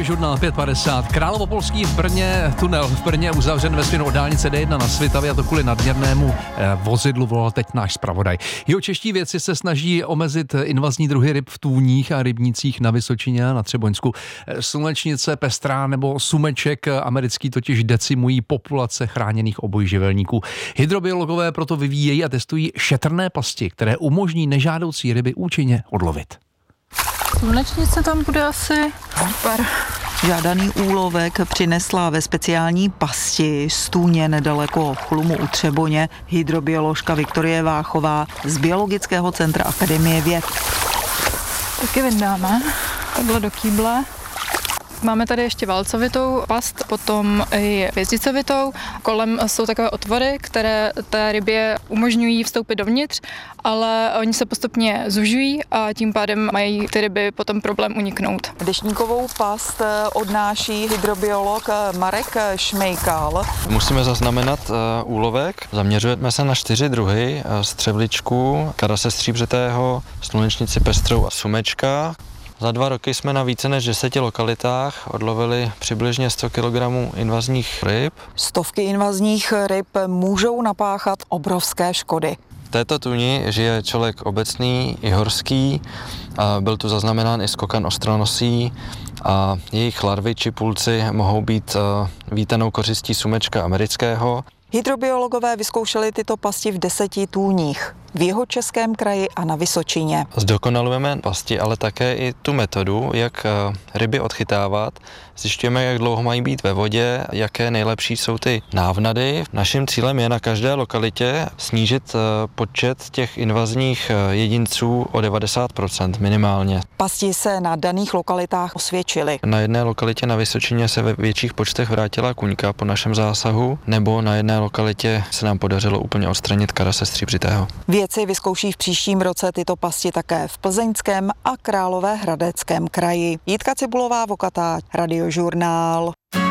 Radiožurnál 550. Královopolský v Brně, tunel v Brně uzavřen ve směru od dálnice D1 na Svitavě, a to kvůli nadměrnému vozidlu, volal teď náš zpravodaj. Jeho čeští vědci se snaží omezit invazní druhy ryb v tůních a rybnících na Vysočině a na Třeboňsku. Slunečnice, pestrá nebo sumeček americký totiž decimují populace chráněných obojživelníků. Hydrobiologové proto vyvíjejí a testují šetrné pasti, které umožní nežádoucí ryby účinně odlovit. Slunečnice tam bude asi super. Žádaný úlovek přinesla ve speciální pasti z tůně nedaleko Chlumu u Třeboně hydrobioložka Viktorie Váchová z Biologického centra Akademie věd. Taky vyndáme takhle do kýble. Máme tady ještě valcovitou past, potom i hvězdicovitou. Kolem jsou takové otvory, které té rybě umožňují vstoupit dovnitř, ale oni se postupně zužují a tím pádem mají ty ryby potom problém uniknout. Deštníkovou past odnáší hydrobiolog Marek Šmejkal. Musíme zaznamenat úlovek. Zaměřujeme se na 4 druhy: střevličku, karase stříbřitého, slunečnici pestrou a sumečka. Za 2 roky jsme na více než 10 lokalitách odlovili přibližně 100 kg invazních ryb. Stovky invazních ryb můžou napáchat obrovské škody. V této tůni žije čolek obecný i horský. Byl tu zaznamenán i skokan ostronosí a jejich larvy či pulci mohou být vítanou kořistí sumečka amerického. Hydrobiologové vyzkoušeli tyto pasti v 10 tůních v Jihočeském kraji a na Vysočině. Zdokonalujeme pasti, ale také i tu metodu, jak ryby odchytávat. Zjišťujeme, jak dlouho mají být ve vodě, jaké nejlepší jsou ty návnady. Naším cílem je na každé lokalitě snížit počet těch invazních jedinců o 90% minimálně. Pasti se na daných lokalitách osvědčily. Na jedné lokalitě na Vysočině se ve větších počtech vrátila kuňka po našem zásahu, nebo na jedné lokalitě se nám podařilo úplně odstranit karase stříbřitého. Vědci vyzkouší v příštím roce tyto pasti také v Plzeňském a Královéhradeckém kraji. Jitka Cibulová, Vokatá, Radiožurnál.